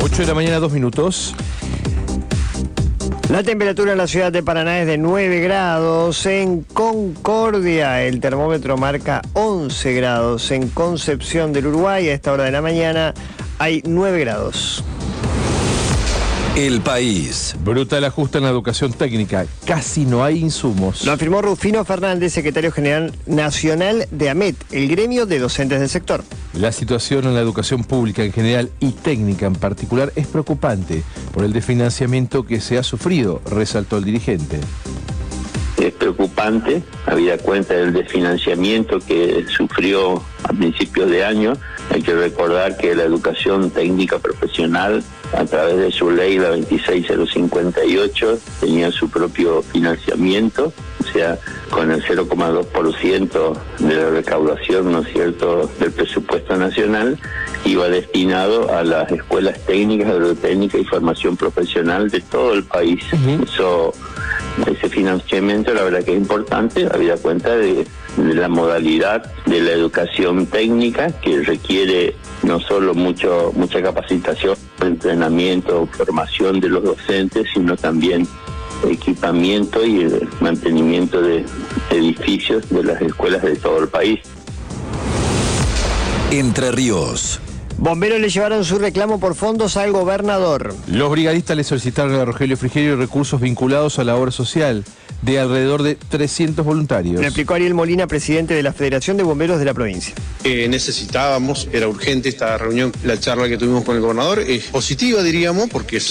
8 de la mañana, 2 minutos. La temperatura en la ciudad de Paraná es de 9 grados. En Concordia el termómetro marca 11 grados. En Concepción del Uruguay a esta hora de la mañana hay 9 grados. El País. Brutal ajuste en la educación técnica. Casi no hay insumos. Lo afirmó Rufino Fernández, secretario general nacional de AMET, el gremio de docentes del sector. La situación en la educación pública en general y técnica en particular es preocupante por el desfinanciamiento que se ha sufrido, resaltó el dirigente. Es preocupante, habida cuenta del desfinanciamiento que sufrió a principios de año. Hay que recordar que la educación técnica profesional, a través de su ley, la 26058, tenía su propio financiamiento, o sea, con el 0,2% de la recaudación, ¿no es cierto?, del presupuesto nacional, iba destinado a las escuelas técnicas, agrotécnicas y formación profesional de todo el país. Ese financiamiento, la verdad que es importante, habida cuenta de la modalidad de la educación técnica, que requiere no solo mucha capacitación, entrenamiento, formación de los docentes, sino también equipamiento y el mantenimiento de edificios de las escuelas de todo el país. Entre Ríos. Bomberos le llevaron su reclamo por fondos al gobernador. Los brigadistas le solicitaron a Rogelio Frigerio recursos vinculados a la obra social de alrededor de 300 voluntarios. Lo explicó Ariel Molina, presidente de la Federación de Bomberos de la provincia. Necesitábamos, era urgente esta reunión, la charla que tuvimos con el gobernador es positiva, diríamos, porque